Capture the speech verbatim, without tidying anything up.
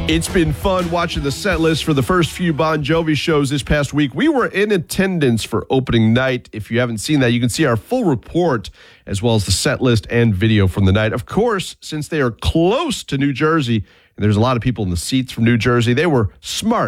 It's been fun watching the set list for the first few Bon Jovi shows this past week. We were in attendance for opening night. If you haven't seen that, you can see our full report as well as the set list and video from the night. Of course, since they are close to New Jersey, and there's a lot of people in the seats from New Jersey, they were smart